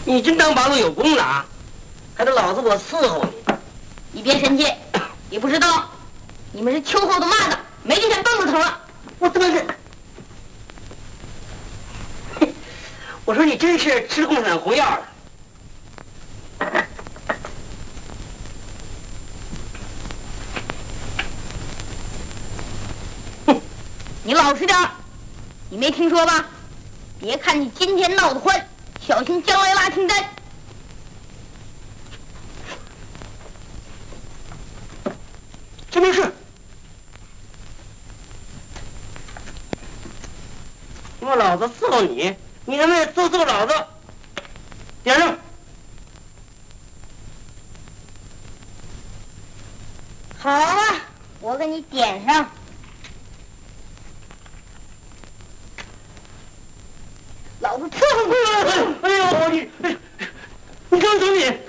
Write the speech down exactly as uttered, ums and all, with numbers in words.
你真当八路有功了啊？还得老子我伺候你？ 你别生气，你不知道，你们是秋后的蚂蚱，没几天蹦子疼了。 我他妈是，我说你真是吃共产红药了。 哼，你老实点，你没听说吧？别看你今天闹得欢，小心将来拉清单。 这没事。我老子伺候你，你他妈也伺候老子。点上。 好啊，我给你点上。老子伺候过了。 哎呦，你，你告诉你。